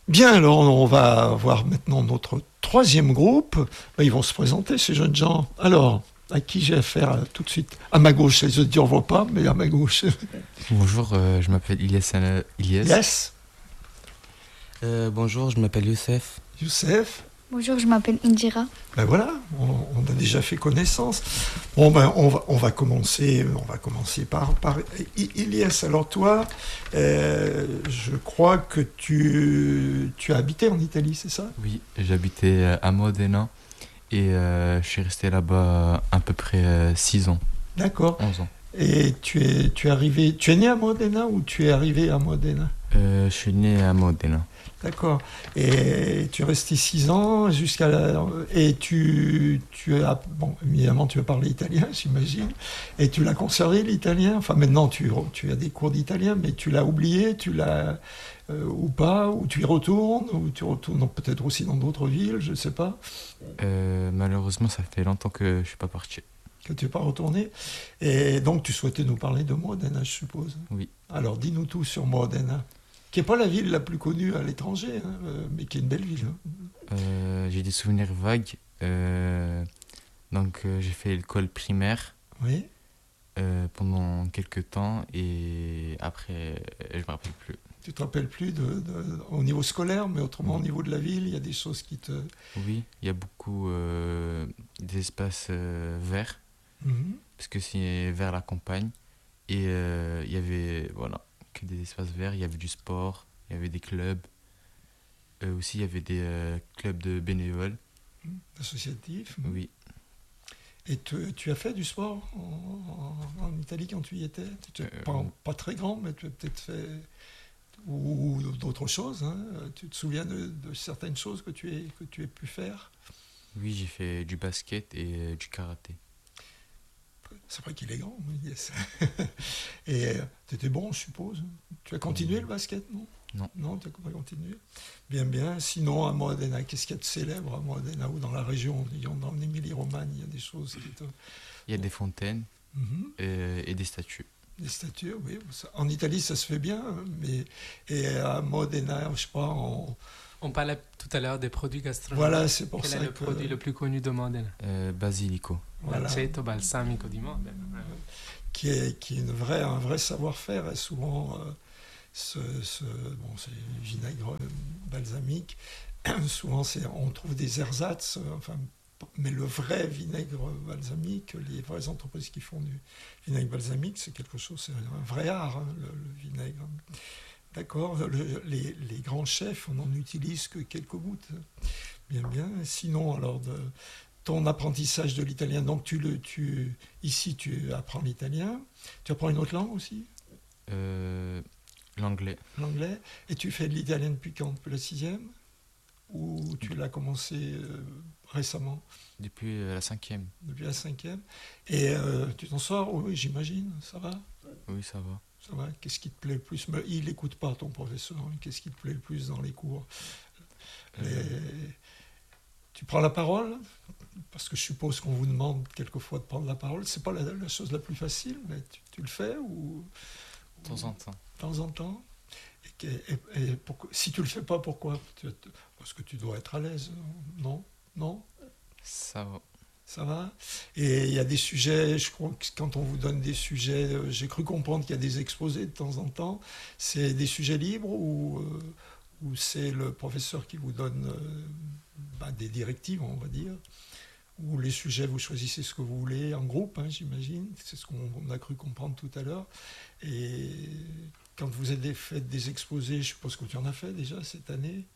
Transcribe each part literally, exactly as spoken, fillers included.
Bien, alors on va voir maintenant notre troisième groupe. Ben, ils vont se présenter, ces jeunes gens. Alors, à qui j'ai affaire euh, tout de suite? À ma gauche, les auditeurs ne voient pas, mais à ma gauche. Bonjour, euh, je m'appelle Ilyes. euh, Ilyes. Yes, Euh, bonjour, je m'appelle Youssef. Youssef. Bonjour, je m'appelle Indira. Ben voilà, on, on a déjà fait connaissance. Bon, ben on va, on va commencer, on va commencer par, par I- Ilyes. Alors toi, euh, je crois que tu, tu as habité en Italie, c'est ça? Oui, j'habitais euh, à Modena et euh, je suis resté là-bas à peu près six ans, D'accord. onze ans. Et tu es, tu es arrivé, tu es né à Modena ou tu es arrivé à Modena? Euh, je suis né à Modena. D'accord. Et tu es resté six ans jusqu'à la... Et tu, tu as... Bon, évidemment, tu as parlé italien, j'imagine. Et tu l'as conservé, l'italien? Enfin, maintenant, tu, tu as des cours d'italien, mais tu l'as oublié, tu l'as... euh, ou pas? Ou tu y retournes? Ou tu retournes peut-être aussi dans d'autres villes, je ne sais pas. Euh, malheureusement, ça fait longtemps que je suis pas parti. Que tu n'es pas retourné. Et donc, tu souhaitais nous parler de Modena, je suppose. Oui. Alors, dis-nous tout sur Modena, qui n'est pas la ville la plus connue à l'étranger, hein, euh, mais qui est une belle ville. Hein. Euh, j'ai des souvenirs vagues. Euh, donc, euh, j'ai fait l'école primaire Oui. euh, pendant quelques temps et après, euh, je me rappelle plus. Tu te rappelles plus de, de- au niveau scolaire, mais autrement au niveau de la ville, il y a des choses qui te... Oui, il y a beaucoup euh, d'espaces euh, verts. Mhm. Parce que c'est vers la campagne et euh, il y avait voilà que des espaces verts, il y avait du sport, il y avait des clubs. Euh, aussi il y avait des euh, clubs de bénévoles. Associatif. Oui. Et tu, tu as fait du sport en, en- en Italie quand tu y étais? Tu n'es Euh, pas, pas très grand, mais tu as peut-être fait... Ou, ou d'autres choses. Hein. Tu te souviens de, de certaines choses que tu, aies, que tu aies pu faire? Oui, j'ai fait du basket et euh, du karaté. C'est vrai qu'il est grand, oui, yes. Et tu étais bon, je suppose. Tu as continué le basket, non? Non. Non, tu n'as pas continué. Bien, bien. Sinon, à Modena, qu'est-ce qu'il y a de célèbre à Modena ou dans la région, disons, dans l'Émilie-Romagne, il y a des choses qui te... Il y a des fontaines Mhm. euh, et des statues. Des statues, oui. Ça- En Italie, ça se fait bien, hein, mais et à Modena, je sais pas, on... On parlait tout à l'heure des produits gastronomiques. Voilà, c'est pour Quel ça est le que... produit le plus connu de Modena? Euh, basilico. Voilà. L'aceto balsamico di Modena. qui est, qui est une vraie, un vrai savoir-faire. Et souvent, euh, ce, ce, bon, c'est vinaigre balsamique. Souvent, c'est, on trouve des ersatz, euh, enfin, mais le vrai vinaigre balsamique, les vraies entreprises qui font du vinaigre balsamique, c'est quelque chose, c'est un vrai art, hein, le, le vinaigre. D'accord. Le- les, les grands chefs, on n'en utilise que quelques gouttes. Bien, bien. Sinon, alors, de, ton apprentissage de l'italien, donc tu le, tu, ici, tu apprends l'italien. Tu apprends une autre langue aussi, Euh, l'anglais. l'anglais. Et tu fais de l'italien depuis quand? Depuis la sixième? Ou tu l'as commencé euh, récemment, Depuis euh, la cinquième. depuis la cinquième? Et euh, tu t'en sors? Oui, j'imagine. Ça va? Oui, ça va. Ça va. Qu'est-ce qui te plaît le plus? Mais il n'écoute pas ton professeur. Hein. Qu'est-ce qui te plaît le plus dans les cours? Les- Euh, Tu prends la parole? Parce que je suppose qu'on vous demande quelquefois de prendre la parole. C'est pas la, la chose la plus facile, mais tu, tu le fais ou de temps en temps. de temps en temps? Et, que- et- et pourquoi- si tu le fais pas, pourquoi? Tu- Parce que tu dois être à l'aise, non? Non? Ça va. Ça va? Et il y a des sujets, je crois que quand on vous donne des sujets, euh, j'ai cru comprendre qu'il y a des exposés de temps en temps. C'est des sujets libres ou, euh, ou c'est le professeur qui vous donne euh, bah, des directives, on va dire? Ou les sujets, vous choisissez ce que vous voulez en groupe, hein, j'imagine. C'est ce qu'on on a cru comprendre tout à l'heure. Et quand vous avez fait des exposés, je suppose que tu en as fait déjà cette année,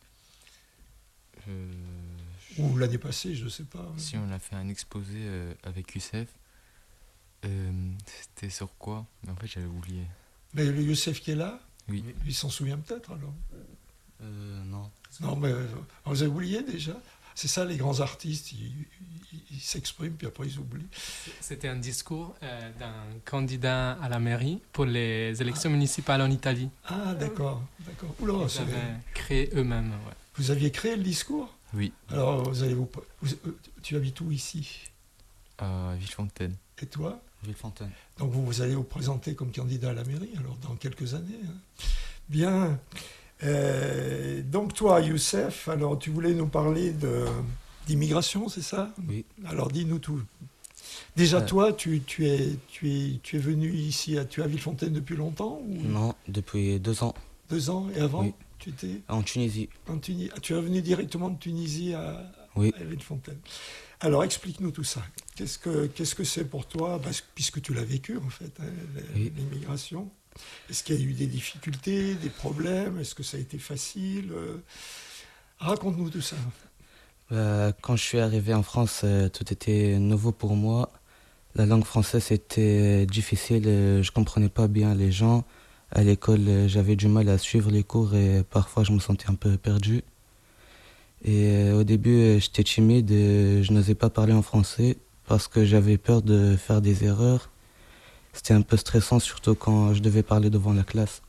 Euh, ou l'année passée, je ne sais pas. Si on a fait un exposé euh, avec Youssef, euh, c'était sur quoi? Mais en fait, j'avais oublié. Mais le Youssef qui est là, Oui. il s'en souvient peut-être alors. Euh, non. Non, mais euh, vous avez oublié déjà? C'est ça, les grands artistes, ils, ils- ils s'expriment, puis après ils oublient. C'était un discours euh, d'un candidat à la mairie pour les élections municipales en Italie. Ah, d'accord, d'accord. Oula, Ils c'est- avaient créé eux-mêmes. Ouais. vous aviez créé le discours? Oui, Alors, vous allez vous, vous- euh, tu habites où ici? à Villefontaine. Et toi? Villefontaine. Donc vous, vous allez vous présenter comme candidat à la mairie, alors dans quelques années. Hein. Bien. Euh, donc toi, Youssef, alors tu voulais nous parler de, d'immigration, c'est ça? Oui. Alors dis-nous tout. Déjà Euh, toi, tu, tu, es, tu, es, tu es venu ici, à, tu es à Villefontaine depuis longtemps ou non, depuis deux ans. deux ans? Et avant, Oui. tu étais En Tunisie. en Tunisie? Ah, tu es venu directement de Tunisie à, Oui. à Villefontaine. Alors explique-nous tout ça. Qu'est-ce que, qu'est-ce que c'est pour toi, parce, puisque tu l'as vécu en fait, hein, Oui. l'immigration? Est-ce qu'il y a eu des difficultés, des problèmes? Est-ce que ça a été facile? Raconte-nous tout ça. Euh, quand je suis arrivé en France, euh, tout était nouveau pour moi. La langue française était difficile, euh, je comprenais pas bien les gens. À l'école, euh, j'avais du mal à suivre les cours et parfois je me sentais un peu perdu. Et euh, au début, euh, j'étais timide et je n'osais pas parler en français parce que j'avais peur de faire des erreurs. C'était un peu stressant, surtout quand je devais parler devant la classe.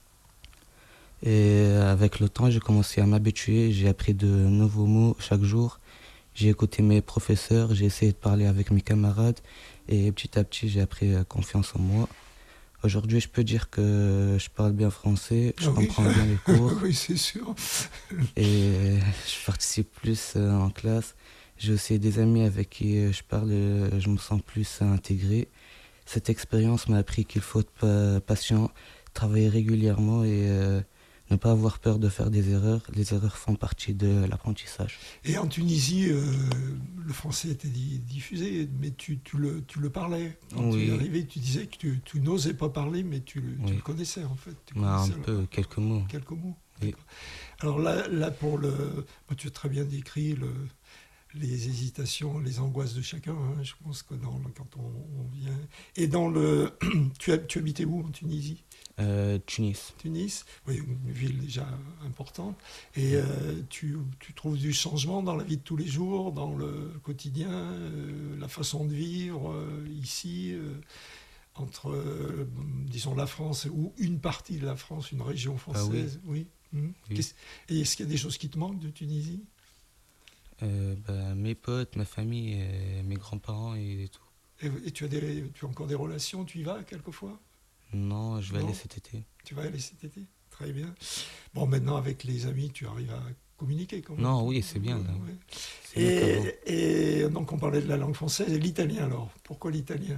Et avec le temps, j'ai commencé à m'habituer, j'ai appris de nouveaux mots chaque jour. J'ai écouté mes professeurs, j'ai essayé de parler avec mes camarades et petit à petit, j'ai appris confiance en moi. Aujourd'hui, je peux dire que je parle bien français, je Ah oui. comprends bien les cours Oui, c'est sûr. et je participe plus en classe. J'ai aussi des amis avec qui je parle, je me sens plus intégré. Cette expérience m'a appris qu'il faut être patient, travailler régulièrement et euh, ne pas avoir peur de faire des erreurs. Les erreurs font partie de l'apprentissage. Et en Tunisie, euh, le français était di- diffusé, mais tu, tu, le, tu le parlais. Quand Oui. tu es arrivé, tu disais que tu, tu n'osais pas parler, mais tu, le- tu Oui. le connaissais en fait. Tu Bah, un connaissais peu, le- quelques mots. Quelques mots. Oui. D'accord. Alors là, là, pour le. Bah, tu as très bien décrit le, les hésitations, les angoisses de chacun. Hein. Je pense que dans le- quand on, on vient. Et dans le. tu, hab- tu habitais où en Tunisie? Euh, Tunis. Tunis, oui, une ville déjà importante. Et euh, tu, tu trouves du changement dans la vie de tous les jours, dans le quotidien, euh, la façon de vivre euh, ici, euh, entre, euh, disons, la France ou une partie de la France, une région française. Ah oui. Oui. Mhm. Oui. Qu'est-ce- Et est-ce qu'il y a des choses qui te manquent de Tunisie? Euh, bah, mes potes, ma famille, et mes grands-parents et tout. Et, et tu, as des, tu as encore des relations? Tu y vas quelquefois? Non, je vais Non. aller cet été. Tu vas y aller cet été? Très bien. Bon, maintenant, avec les amis, tu arrives à communiquer quand même. Non, oui, c'est bien, là. Ouais. C'est mieux qu'avant. Et, et donc on parlait de la langue française et l'italien alors. Pourquoi l'italien?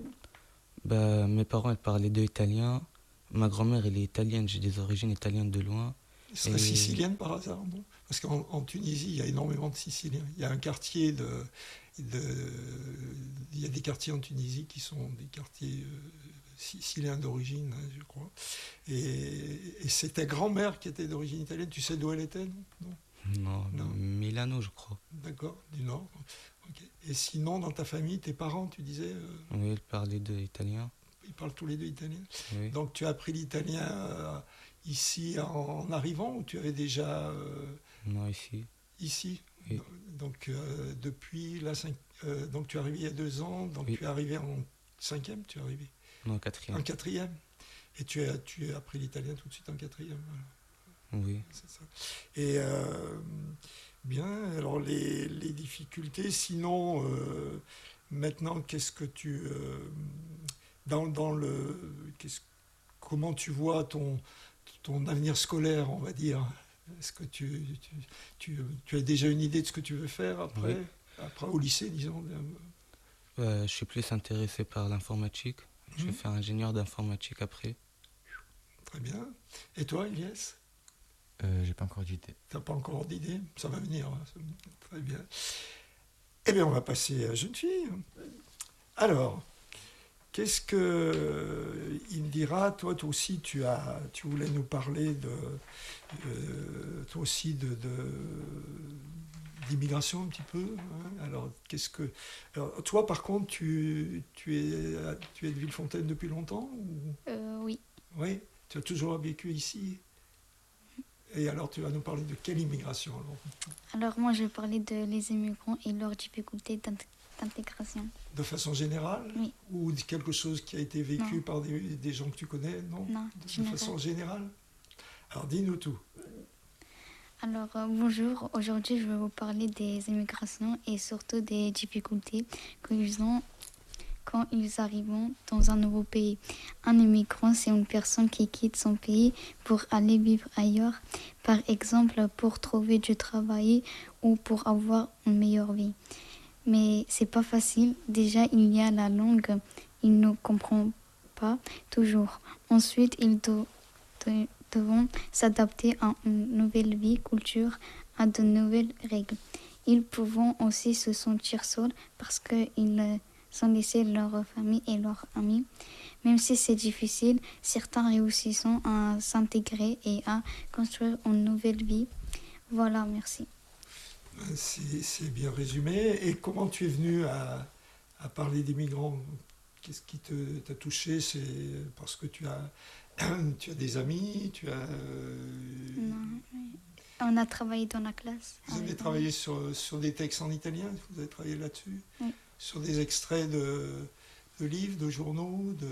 Bah, mes parents ils parlaient deux italiens. Ma grand-mère elle est italienne, j'ai des origines italiennes de loin. Elle serait Et- sicilienne par hasard, non? Parce qu'en en Tunisie, il y a énormément de Siciliens. Il y a un quartier de, de- il y a des quartiers en Tunisie qui sont des quartiers euh, siciliens d'origine, hein, je crois. Et, et c'est ta grand-mère qui était d'origine italienne. Tu sais d'où elle était, non? Non. Non, Non. Milano je crois. D'accord, du Nord. Ok. Et sinon, dans ta famille, tes parents, tu disais, euh, Oui, ils parlaient deux italiens. ils parlent tous les deux italien. Oui. Donc tu as appris l'italien euh, ici en, en arrivant ou tu avais déjà euh, Non, ici. ici? Oui. Donc euh, depuis la cinq, euh, donc tu es arrivé il y a deux ans, donc Oui. tu es arrivé en cinquième, tu es arrivé Non, quatrième. en quatrième et tu as, tu as appris l'italien tout de suite en quatrième. Voilà, Oui. c'est ça. Et euh, bien, alors les, les difficultés, sinon euh, maintenant qu'est-ce que tu euh, dans, dans le qu'est-ce, comment tu vois ton, ton avenir scolaire, on va dire? Est-ce que tu, tu, tu, tu as déjà une idée de ce que tu veux faire après, Oui. après au lycée, disons? Euh, je suis plus intéressé par l'informatique. Je vais Mhm. faire ingénieur d'informatique après. Très bien. Et toi, Elias? Euh, j'ai pas encore d'idée. Tu n'as pas encore d'idée? Ça va venir. Hein. Très bien. Eh bien, on va passer à la jeune fille. Alors, qu'est-ce que il me dira? Toi, toi aussi, tu as, tu voulais nous parler de, euh, toi aussi, de, de- d'immigration un petit peu. Hein. Alors, qu'est-ce que, alors, toi, par contre, tu, tu es, tu es de Villefontaine depuis longtemps ou... Euh, oui. Oui, tu as toujours vécu ici. Et alors, tu vas nous parler de quelle immigration alors? Alors moi, je vais parler de les immigrants et leurs difficultés d'int- d'intégration. De façon générale? Oui. Ou de quelque chose qui a été vécu Non. par des, des gens que tu connais? Non, Non, De général. façon générale? Alors, dis-nous tout. Alors euh, bonjour, aujourd'hui je vais vous parler des immigrations et surtout des difficultés qu'ils ont quand ils arrivent dans un nouveau pays. Un immigrant, c'est une personne qui quitte son pays pour aller vivre ailleurs, par exemple pour trouver du travail ou pour avoir une meilleure vie. Mais c'est pas facile. Déjà, il y a la langue, ils ne comprennent pas toujours. Ensuite, ils do- de- devront s'adapter à une nouvelle vie, culture, à de nouvelles règles. Ils peuvent aussi se sentir seuls parce qu'ils sont laissés leur famille et leurs amis. Même si c'est difficile, certains réussissent à s'intégrer et à construire une nouvelle vie. Voilà, merci. C'est, c'est bien résumé. Et comment tu es venu à, à parler des migrants? Qu'est-ce qui te, t'a touché? C'est parce que tu as, tu as des amis, tu as... Non, oui. On a travaillé dans la classe. Vous avez travaillé sur, sur des textes en italien? Vous avez travaillé là-dessus? Oui. Sur des extraits de, de livres, de journaux, de,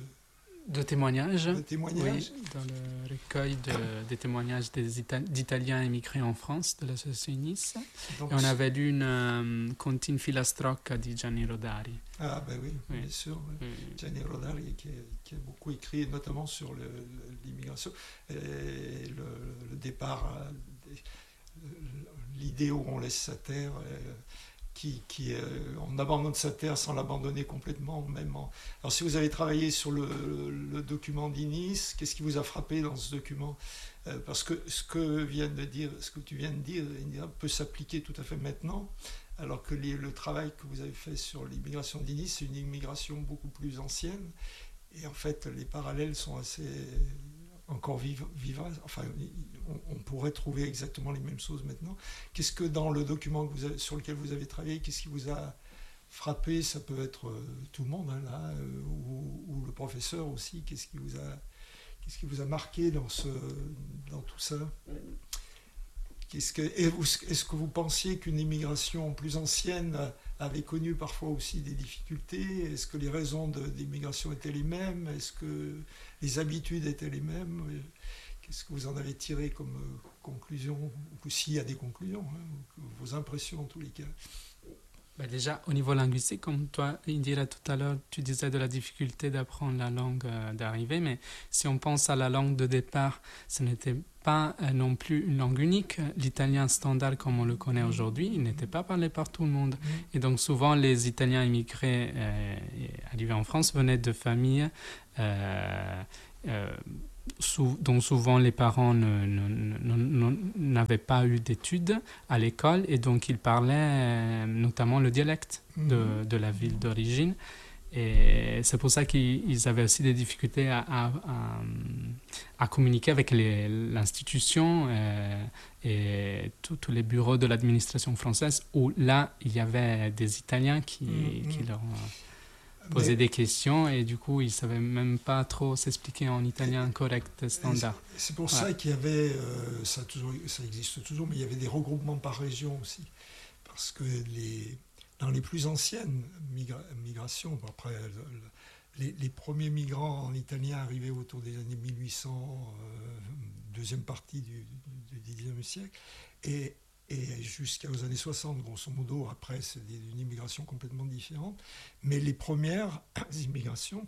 De témoignages. de témoignages? Oui, dans le recueil de, des témoignages des Ita- d'Italiens émigrés en France de l'association Nice. Donc, Et on avait lu une euh, Contine Filastrocca di Gianni Rodari. Ah ben oui, Oui. bien sûr. Oui. Oui. Gianni Rodari qui, est- qui a beaucoup écrit, notamment sur le- le- l'immigration et le, le départ, à des- l'idée où on laisse sa terre, euh, qui, qui, euh, on abandonne sa terre sans l'abandonner complètement. Même en... Alors si vous avez travaillé sur le, le document d'Inis, qu'est-ce qui vous a frappé dans ce document? Euh, Parce que ce que vient de dire, ce que tu viens de dire, Indira, peut s'appliquer tout à fait maintenant. Alors que les- le travail que vous avez fait sur l'immigration d'Inis, c'est une immigration beaucoup plus ancienne. Et en fait, les parallèles sont assez encore viv- vivaces. Enfin, on, on pourrait trouver exactement les mêmes choses maintenant. Qu'est-ce que dans le document que vous avez- sur lequel vous avez travaillé, qu'est-ce qui vous a frappé? Ça peut être euh, tout le monde, hein, là, euh, ou, ou le professeur aussi. Qu'est-ce qui vous a, qu'est-ce qui vous a marqué dans, ce, dans tout ça? Qu'est-ce que, et vous- est-ce que vous pensiez qu'une immigration plus ancienne avait connu parfois aussi des difficultés? Est-ce que les raisons de- d'immigration étaient les mêmes? Est-ce que les habitudes étaient les mêmes? Qu'est-ce que vous en avez tiré comme euh, conclusion? Ou s'il y a des conclusions, hein, vos impressions en tous les cas. Ben déjà, au niveau linguistique, comme toi, Indira, tout à l'heure, tu disais de la difficulté d'apprendre la langue euh, d'arrivée, mais si on pense à la langue de départ, ce n'était pas euh, non plus une langue unique. L'italien standard, comme on le connaît aujourd'hui, il n'était pas parlé par tout le monde. Et donc souvent, les Italiens immigrés euh, arrivés en France venaient de familles euh, euh, sou- dont souvent les parents ne- ne- ne- ne- n'avaient pas eu d'études à l'école et donc ils parlaient euh, notamment le dialecte de, de la ville d'origine. Et c'est pour ça qu'ils ils avaient aussi des difficultés à, à, à, à communiquer avec les- l'institution euh, et tous tous les bureaux de l'administration française où là, il y avait des Italiens qui, Mhm. qui leur posaient Mais- des questions et du coup, ils ne savaient même pas trop s'expliquer en italien correct, standard. C'est pour Ouais. ça qu'il y avait, euh, ça, a toujours, ça existe toujours, mais il y avait des regroupements par région aussi. Parce que les, dans les plus anciennes migra- migrations, bon, après, le- le- les, les premiers migrants en italien arrivaient autour des années mille huit cents, euh, deuxième partie du, du dix-neuvième siècle, et, et jusqu'aux années soixante, grosso modo. Après, c'est des- une immigration complètement différente. Mais les premières immigrations,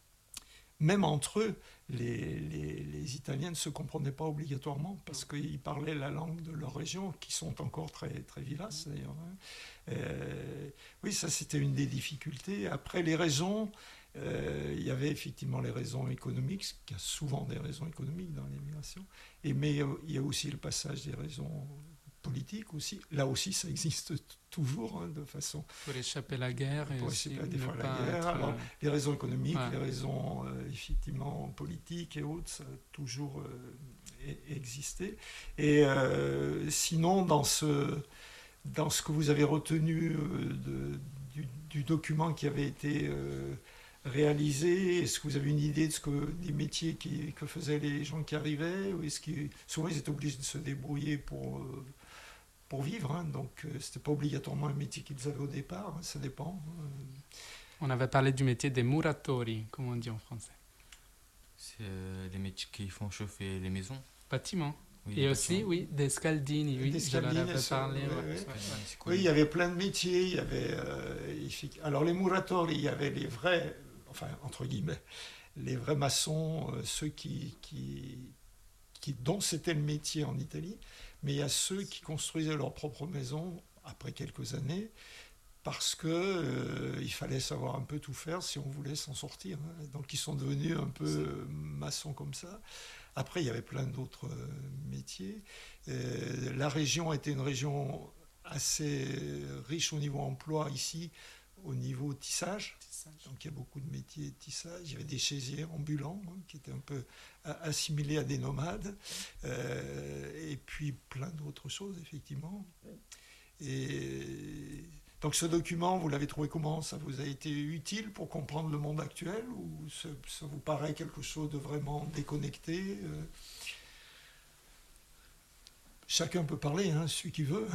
même entre eux, les, les- les Italiens ne se comprenaient pas obligatoirement parce qu'ils parlaient la langue de leur région, qui sont encore très, très vivaces d'ailleurs. hein. Euh, oui, ça c'était une des difficultés. Après, les raisons, euh, il y avait effectivement les raisons économiques, il y a souvent des raisons économiques dans l'immigration, et, mais euh, il y a aussi le passage des raisons politiques aussi. Là aussi, ça existe t- toujours hein, de façon... Pour échapper à la guerre et Pour aussi échapper des ne fois à la pas guerre. être, Alors, euh, les raisons économiques, Ouais. les raisons euh, effectivement politiques et autres, ça a toujours euh, e- existé. Et euh, sinon, dans ce, dans ce que vous avez retenu euh, de- du, du document qui avait été euh, réalisé, est-ce que vous avez une idée de ce que, des métiers qui, que faisaient les gens qui arrivaient? Ou est-ce qu'ils, souvent, ils étaient obligés de se débrouiller pour... euh, pour vivre, hein. Donc euh, c'était pas obligatoirement un métier qu'ils avaient au départ, hein, ça dépend. euh. On avait parlé du métier des muratori, comme on dit en français. C'est euh, les métiers qui font chauffer les maisons. Bâtiment. Oui, Et les aussi, bâtiments. oui, des Scaldini, oui, Des je leur Scaldini, avais ça, parlé. ouais, ouais. ouais. C'est Oui, connu. il y avait plein de métiers. Il y avait, euh, effic- alors les muratori, il y avait les vrais, enfin entre guillemets, les vrais maçons, euh, ceux qui, qui, qui, dont c'était le métier en Italie. Mais il y a ceux qui construisaient leur propre maison après quelques années, parce que euh, il fallait savoir un peu tout faire si on voulait s'en sortir. Hein. Donc ils sont devenus un peu euh, maçons comme ça. Après, il y avait plein d'autres euh, métiers. Euh, la région était une région assez riche au niveau emploi ici, au niveau tissage. Donc il y a beaucoup de métiers de tissage. Il y avait des chaisiers ambulants hein, qui étaient un peu assimilés à des nomades. Euh, et puis plein d'autres choses, effectivement. Et donc ce document, vous l'avez trouvé comment? Ça vous a été utile pour comprendre le monde actuel ou ça, ça vous paraît quelque chose de vraiment déconnecté? euh Chacun peut parler, hein, celui qui veut.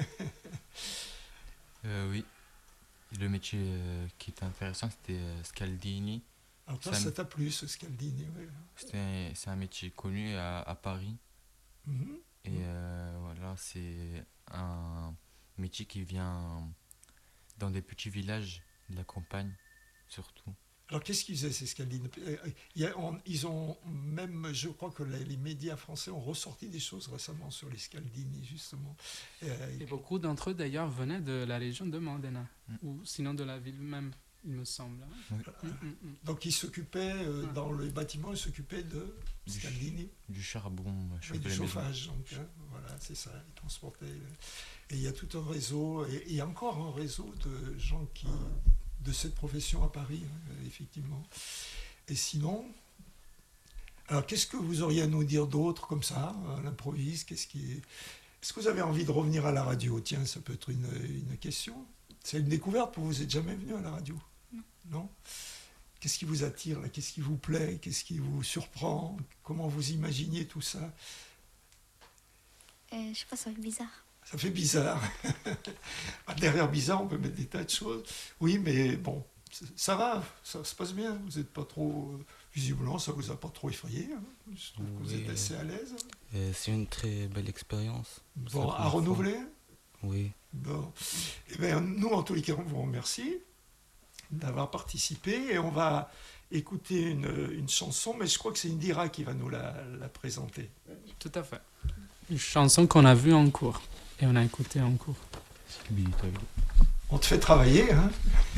Euh, oui. Le métier euh, qui était intéressant, c'était euh, Scaldini. Alors toi, Ça ça me- t'a plu, ce Scaldini, oui. C'était, c'est un métier connu à, à Paris. Mhm. Et euh, voilà, c'est un métier qui vient dans des petits villages de la campagne, surtout. Alors qu'est-ce qu'ils faisaient, ces Scaldini? Euh, il y a- on- Ils ont même, je crois que les, les médias français ont ressorti des choses récemment sur les Scaldini, justement. Euh, Et beaucoup d'entre eux, d'ailleurs, venaient de la région de Modena, Mm. ou sinon de la ville même, il me semble. Oui. Mm, mm, mm. Donc ils s'occupaient, euh, Ouais. dans le bâtiment, ils s'occupaient de Du Scaldini. Du charbon, Oui, chauffer du les maisons. chauffage, donc, hein, voilà, c'est ça, ils transportaient. le- Et il y a tout un réseau, et et il y a encore un réseau de gens qui, de cette profession à Paris, hein, effectivement. Et sinon, alors qu'est-ce que vous auriez à nous dire d'autre comme ça, à l'improviste? Qu'est-ce qui est... Est-ce que vous avez envie de revenir à la radio? Tiens, ça peut être une, une question. C'est une découverte pour vous, vous n'êtes jamais venu à la radio? Non. Non? Qu'est-ce qui vous attire là? Qu'est-ce qui vous plaît? Qu'est-ce qui vous surprend? Comment vous imaginiez tout ça? Euh, je sais pas, ça fait bizarre. Ça fait bizarre. Derrière bizarre, on peut mettre des tas de choses. Oui, mais bon, c- ça va, ça se passe bien. Vous n'êtes pas trop... euh, Visiblement, ça ne vous a pas trop effrayé. Hein. Je trouve que vous Oui. êtes assez à l'aise. Et c'est une très belle expérience. C'est Bon, la à première renouveler? Oui. Bon. Eh bien, nous, en tous les cas, on vous remercie d'avoir participé et on va écouter une, une chanson, mais je crois que c'est Indira qui va nous la, la présenter. Tout à fait. Une chanson qu'on a vue en cours, et on a écouté en cours. On te fait travailler, hein?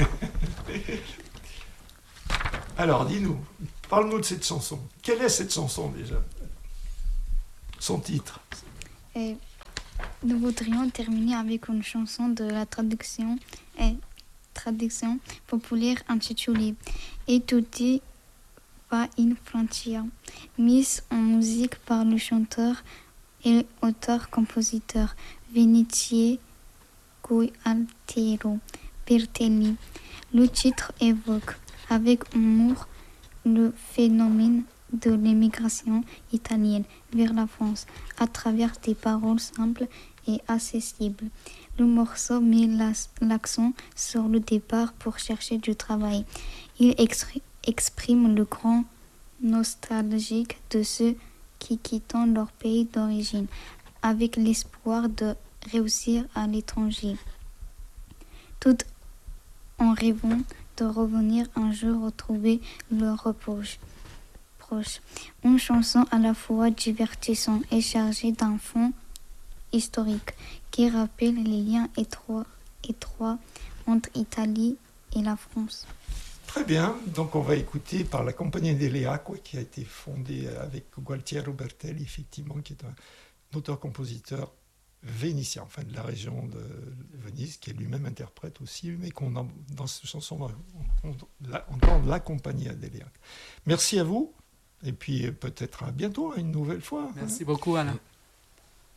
Alors, dis-nous, parle-nous de cette chanson. Quelle est cette chanson déjà? Son titre? Et nous voudrions terminer avec une chanson de la traduction, et traduction populaire intitulée Et tutti va in Francia, mise en musique par le chanteur et auteur-compositeur vénitien Gualtiero Bertelli. Le titre évoque avec humour le phénomène de l'émigration italienne vers la France à travers des paroles simples et accessibles. Le morceau met l'accent sur le départ pour chercher du travail. Il exprime le grand nostalgique de ceux qui quittent leur pays d'origine avec l'espoir de réussir à l'étranger, tout en rêvant de revenir un jour retrouver leur reproche. Proche. Une chanson à la fois divertissante et chargée d'un fond historique qui rappelle les liens étroits, étroits entre l'Italie et la France. Très bien, donc on va écouter par la Compagnie delle Acque, qui a été fondée avec Gualtiero Bertelli, effectivement, qui est un auteur-compositeur vénitien, enfin de la région de Venise, qui est lui-même interprète aussi, mais qu'on a, dans cette chanson, on, on, on entend la Compagnie delle Acque. Merci à vous, et puis peut-être à bientôt, à une nouvelle fois. Merci beaucoup, Alain.